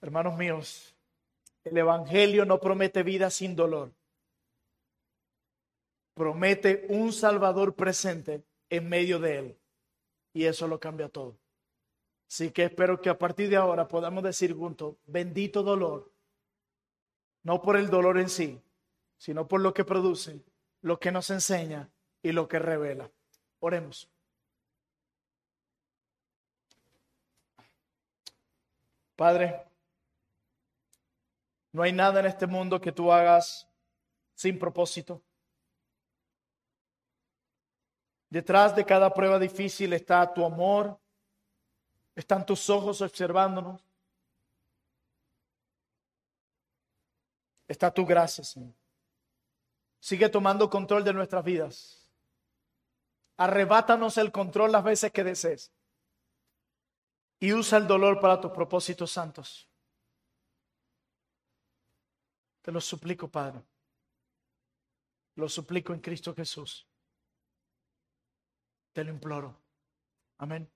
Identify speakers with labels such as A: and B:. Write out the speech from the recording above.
A: Hermanos míos, el Evangelio no promete vida sin dolor. Promete un Salvador presente en medio de él. Y eso lo cambia todo. Así que espero que a partir de ahora podamos decir juntos, bendito dolor. No por el dolor en sí, sino por lo que produce, lo que nos enseña y lo que revela. Oremos. Padre, no hay nada en este mundo que tú hagas sin propósito. Detrás de cada prueba difícil está tu amor, están tus ojos observándonos, está tu gracia, Señor. Sigue tomando control de nuestras vidas. Arrebátanos el control las veces que desees y usa el dolor para tus propósitos santos. Te lo suplico, Padre. Lo suplico en Cristo Jesús. Te lo imploro. Amén.